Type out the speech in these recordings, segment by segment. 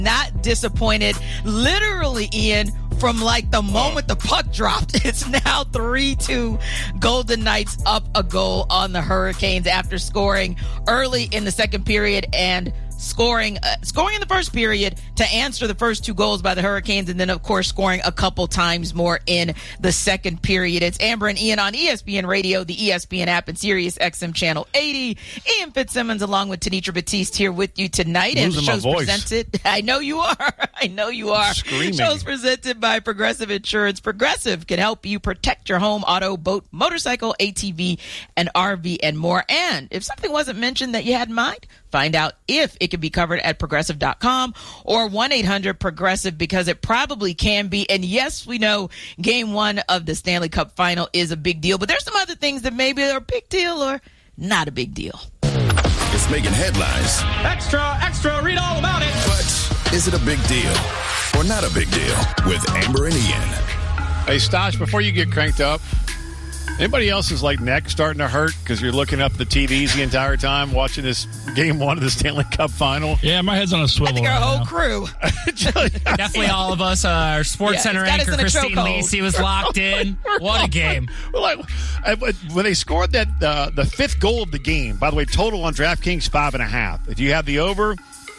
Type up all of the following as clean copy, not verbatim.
Not disappointed. Literally, Ian, from like the moment the puck dropped, it's now 3-2 Golden Knights up a goal on the Hurricanes after scoring early in the second period and scoring in the first period to answer the first two goals by the Hurricanes, and then, of course, scoring a couple times more in the second period. It's Amber and Ian on ESPN Radio, the ESPN app, and Sirius XM Channel 80. Ian Fitzsimmons along with Tenitra Batiste here with you tonight. Losing and my show's voice. presented. I know you are. I know you are. Screaming. Show's presented by Progressive Insurance. Progressive can help you protect your home, auto, boat, motorcycle, ATV, and RV, and more. And if something wasn't mentioned that you had in mind, find out if it can be covered at Progressive.com or 1-800-PROGRESSIVE, because it probably can be. And yes, we know Game 1 of the Stanley Cup Final is a big deal, but there's some other things that maybe are a big deal or not a big deal. It's making headlines. Extra, read all about it. But is it a big deal or not a big deal? With Amber and Ian. Hey, Stosh, before you get cranked up, anybody else's like neck starting to hurt because you're looking up the TVs the entire time watching this Game 1 of the Stanley Cup Final? Yeah, my head's on a swivel. I think our right whole now. crew. Definitely all of us. Our Sports Center it's got us anchor in a Christine chokehold. Lacey was locked in. What a game! Like, when they scored that the fifth goal of the game, by the way, total on DraftKings 5.5. If you have the over,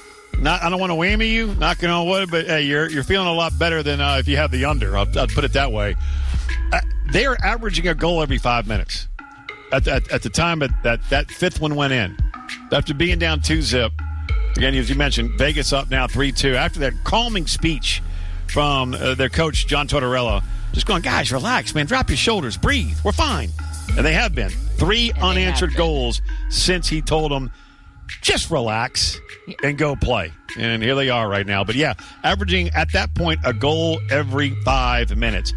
I don't want to whammy you, knocking on wood, but hey, you're feeling a lot better than if you have the under. I'll put it that way. They are averaging a goal every 5 minutes. At the time that fifth one went in, after being down 2-0. Again, as you mentioned, Vegas up now 3-2. After that calming speech from their coach, John Tortorella, just going, guys, relax, man, drop your shoulders, breathe, we're fine. And they have been. 3 unanswered goals since he told them, just relax and go play. And here they are right now. But, yeah, averaging at that point a goal every 5 minutes.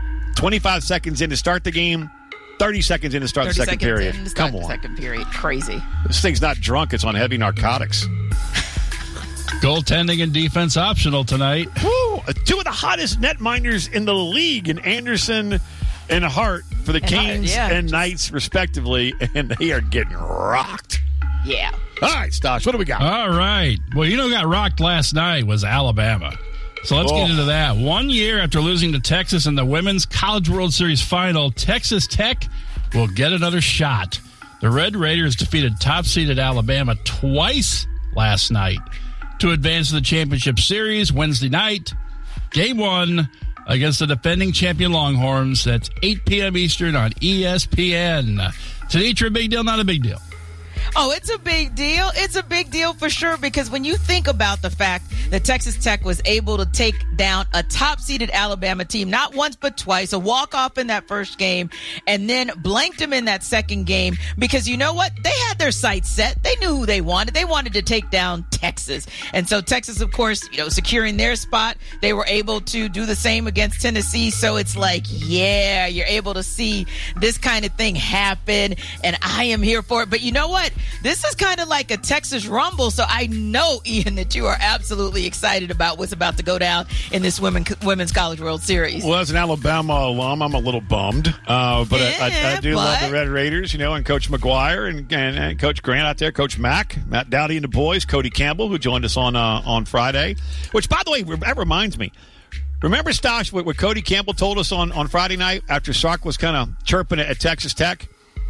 25 seconds in to start the game, 30 seconds in to start the second period. Come on. Second period. Crazy. This thing's not drunk. It's on heavy narcotics. Goaltending and defense optional tonight. Woo! 2 of the hottest netminders in the league, in Anderson and Hart for the Kings and Knights, respectively, and they are getting rocked. Yeah. All right, Stosh, what do we got? All right. Well, you know who got rocked last night was Alabama. So let's get into that. 1 year after losing to Texas in the Women's College World Series final, Texas Tech will get another shot. The Red Raiders defeated top-seeded Alabama twice last night to advance to the championship series Wednesday night. Game 1 against the defending champion Longhorns. That's 8 p.m. Eastern on ESPN. Tenitra, big deal, not a big deal? Oh, it's a big deal. It's a big deal for sure, because when you think about the fact that Texas Tech was able to take down a top-seeded Alabama team, not once but twice, a walk-off in that first game, and then blanked them in that second game, because you know what? They had their sights set. They knew who they wanted. They wanted to take down Texas. And so Texas, of course, securing their spot, they were able to do the same against Tennessee. So it's like, yeah, you're able to see this kind of thing happen, and I am here for it. But you know what? This is kind of like a Texas Rumble, so I know, Ian, that you are absolutely excited about what's about to go down in this Women's College World Series. Well, as an Alabama alum, I'm a little bummed, but I do love the Red Raiders, and Coach McGuire and Coach Grant out there, Coach Matt Dowdy and the boys, Cody Campbell, who joined us on Friday, which, by the way, that reminds me. Remember, Stosh, what Cody Campbell told us on Friday night after Sark was kind of chirping at Texas Tech?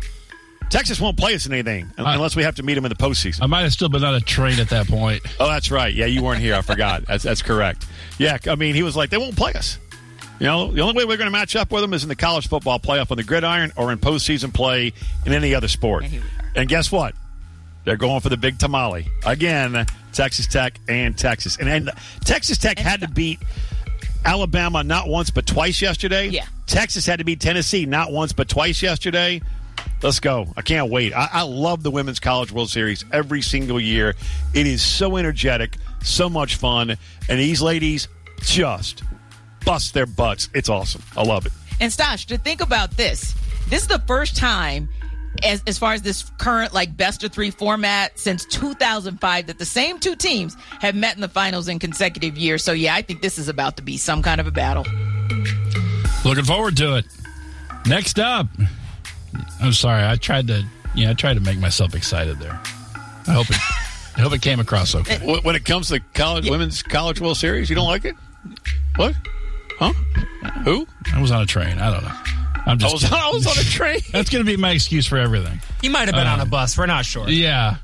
Texas won't play us in anything unless we have to meet them in the postseason. I might have still been on a train at that point. Oh, that's right. Yeah, you weren't here. I forgot. That's correct. Yeah, I mean, he was like, they won't play us. The only way we're going to match up with them is in the college football playoff on the gridiron or in postseason play in any other sport. And guess what? They're going for the big tamale. Again, Texas Tech and Texas. And Texas Tech had to beat Alabama not once but twice yesterday. Yeah. Texas had to beat Tennessee not once but twice yesterday. Let's go. I can't wait. I love the Women's College World Series every single year. It is so energetic, so much fun, and these ladies just bust their butts. It's awesome. I love it. And Stosh, to think about this is the first time as far as this current best of 3 format since 2005 that the same 2 teams have met in the finals in consecutive years. So, yeah, I think this is about to be some kind of a battle. Looking forward to it. Next up. I'm sorry. I tried to make myself excited there. I I hope it came across okay. When it comes to women's college World Series, you don't like it? What? Huh? Who? I was on a train. I don't know. I'm just I was on a train. That's going to be my excuse for everything. He might have been on a bus. We're not sure. Yeah.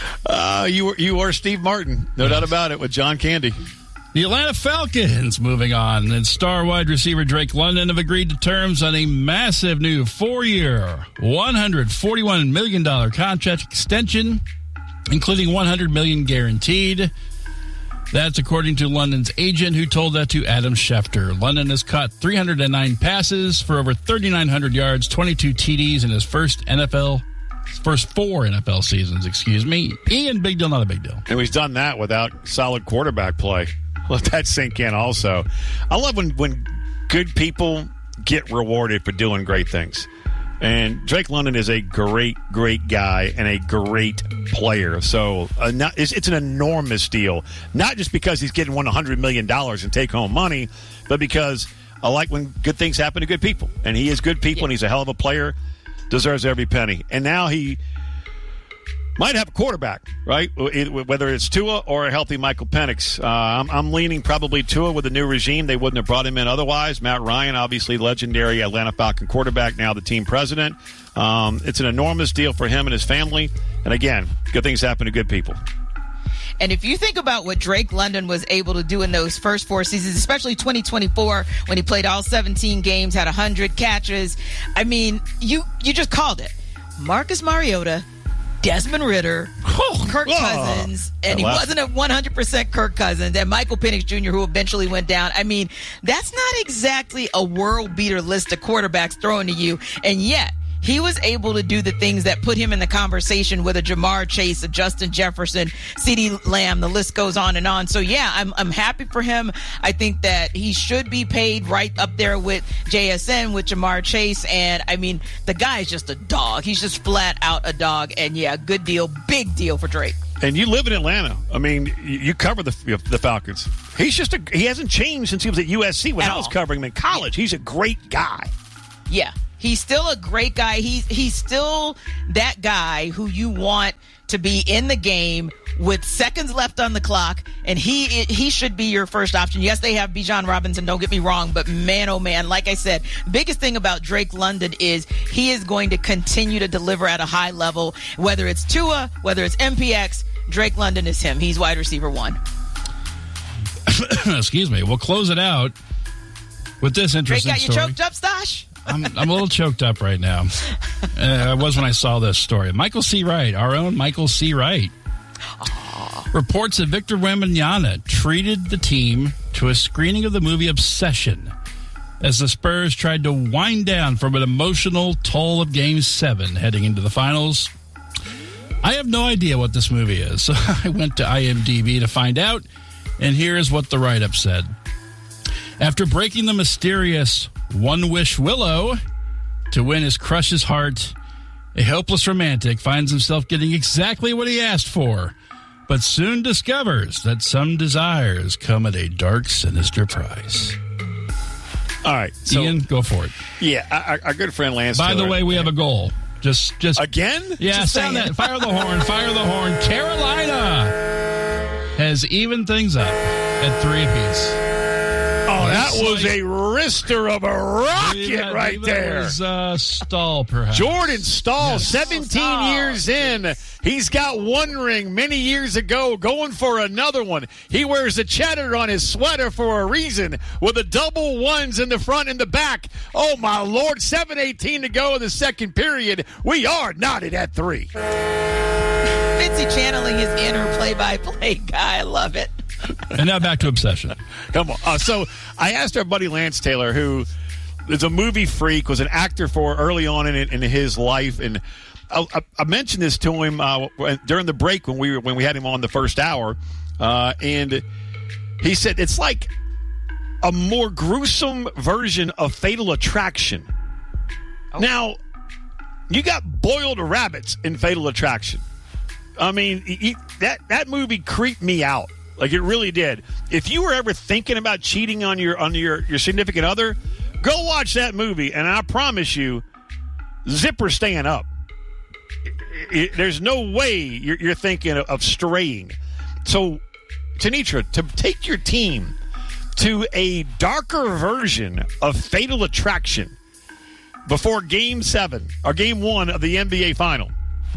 You were Steve Martin. No doubt about it with John Candy. The Atlanta Falcons moving on. And star wide receiver Drake London have agreed to terms on a massive new 4-year, $141 million contract extension, including $100 million guaranteed. That's according to London's agent, who told that to Adam Schefter. London has caught 309 passes for over 3,900 yards, 22 TDs in his first 4 NFL seasons, Ian, big deal, not a big deal. And he's done that without solid quarterback play. Let that sink in also. I love when good people get rewarded for doing great things. And Drake London is a great, great guy and a great player. So it's an enormous deal. Not just because he's getting $100 million in take-home money, but because I like when good things happen to good people. And he is good people, and he's a hell of a player. Deserves every penny. And now he might have a quarterback, right? Whether it's Tua or a healthy Michael Penix. I'm leaning probably Tua with the new regime. They wouldn't have brought him in otherwise. Matt Ryan, obviously legendary Atlanta Falcon quarterback, now the team president. It's an enormous deal for him and his family. And again, good things happen to good people. And if you think about what Drake London was able to do in those first 4 seasons, especially 2024 when he played all 17 games, had 100 catches, I mean, you just called it. Marcus Mariota, Desmond Ritter, Kirk Cousins, and he wasn't a 100% Kirk Cousins, and Michael Penix Jr., who eventually went down. I mean, that's not exactly a world beater list of quarterbacks thrown to you, and yet he was able to do the things that put him in the conversation with a Jamar Chase, a Justin Jefferson, CeeDee Lamb. The list goes on and on. So, yeah, I'm happy for him. I think that he should be paid right up there with JSN, with Jamar Chase. And, I mean, the guy is just a dog. He's just flat out a dog. And, yeah, good deal, big deal for Drake. And you live in Atlanta. I mean, you cover the Falcons. He hasn't changed since he was at USC when I was covering him in college. He's a great guy. Yeah. He's still a great guy. He's still that guy who you want to be in the game with seconds left on the clock, and he should be your first option. Yes, they have Bijan Robinson, don't get me wrong, but man, oh man, like I said, biggest thing about Drake London is he is going to continue to deliver at a high level, whether it's Tua, whether it's MPX, Drake London is him. He's wide receiver 1. Excuse me. We'll close it out with this interesting Drake got you story. choked up, Stosh? I'm a little choked up right now. I was when I saw this story. Michael C. Wright, our own Michael C. Wright, reports that Victor Wembanyama treated the team to a screening of the movie Obsession as the Spurs tried to wind down from an emotional toll of Game 7 heading into the finals. I have no idea what this movie is, so I went to IMDb to find out, and here's what the write-up said. After breaking the mysterious One Wish Willow to win his crush's heart, a hopeless romantic finds himself getting exactly what he asked for, but soon discovers that some desires come at a dark, sinister price. All right. So, Ian, go for it. Yeah, our good friend Lance By Taylor. the way, we have a goal. Just Again? Yeah, Just sound saying. that. Fire the horn. Fire the horn. Carolina has evened things up at 3 apiece. Oh, that was a wrister of a rocket right there. It was Stahl, perhaps. Jordan Stahl, Yes. 17 years in. He's got one ring many years ago, going for another one. He wears a cheddar on his sweater for a reason, with a double ones in the front and the back. Oh, my Lord, 7:18 to go in the second period. We are knotted at 3. Fitzy channeling his inner play-by-play guy. I love it. And now back to Obsession. Come on. So I asked our buddy Lance Taylor, who is a movie freak, was an actor for early on in his life, and I mentioned this to him during the break when we had him on the first hour, and he said it's like a more gruesome version of Fatal Attraction. Oh. Now, you got boiled rabbits in Fatal Attraction. I mean, that movie creeped me out. Like, it really did. If you were ever thinking about cheating on your significant other, go watch that movie, and I promise you, zipper staying up. there's no way you're thinking of straying. So, Tenitra, to take your team to a darker version of Fatal Attraction before Game 7 or Game 1 of the NBA Final.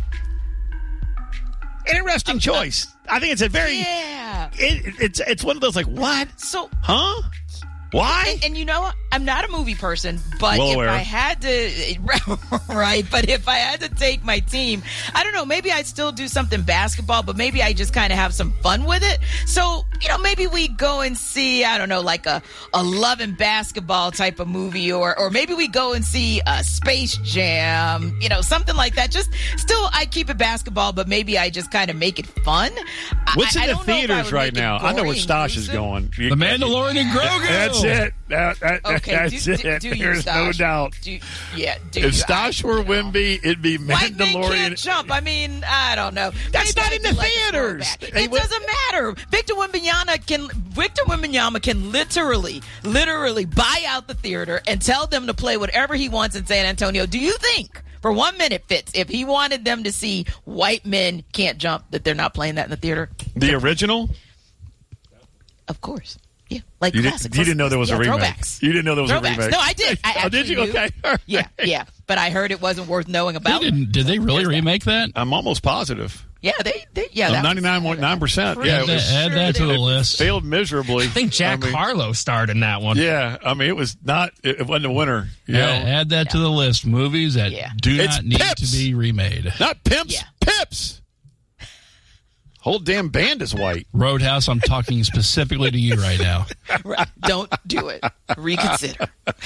Interesting choice. I think it's a very it's one of those like, what? So, huh? Why? And you know, I'm not a movie person, but if I had to, right, but if I had to take my team, I don't know, maybe I'd still do something basketball, but maybe I just kind of have some fun with it. So, maybe we go and see, I don't know, like a Love and Basketball type of movie, or maybe we go and see Space Jam, something like that. Just still, I keep it basketball, but maybe I just kind of make it fun. What's in the theaters right now? I know where Stosh is going. The Mandalorian and Grogu. That's it. Okay, that's it. There's no doubt. If Stosh were Wemby, it'd be Mandalorian. White men can't jump. I mean, I don't know. That's not in the theaters. It doesn't matter. Victor Wembanyama can literally buy out the theater and tell them to play whatever he wants in San Antonio. Do you think, for 1 minute, Fitz, if he wanted them to see White Men Can't Jump, that they're not playing that in the theater? The original? Of course. Yeah, like you classics. You didn't know there was a remake. Throwbacks. You didn't know there was a remake. No, I did. Did you? Knew. Okay. Yeah. But I heard it wasn't worth knowing about. Did they really remake that? I'm almost positive. Yeah, they 99.9%. Yeah, add that to the list. Failed miserably. I think Jack Harlow starred in that one. Yeah, I mean, it wasn't a winner. Add that to the list. Movies that do not need Pips. to be remade. Not pimps, Pips. Whole damn band is white. Roadhouse, I'm talking specifically to you right now. Don't do it. Reconsider.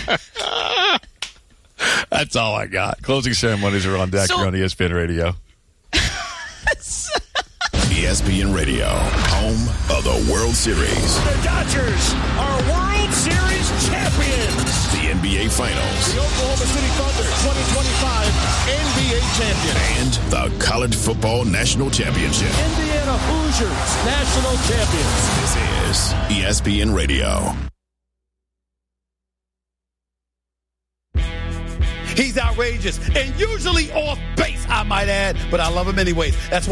That's all I got. Closing ceremonies are on deck here on ESPN Radio. ESPN Radio, home of the World Series. The Dodgers are World Series champions. The NBA Finals. The Oklahoma City Thunder 2025 NBA champion. And the College Football National Championship. Indiana Hoosiers national champions. This is ESPN Radio. He's outrageous and usually off base, I might add, but I love him anyways. That's why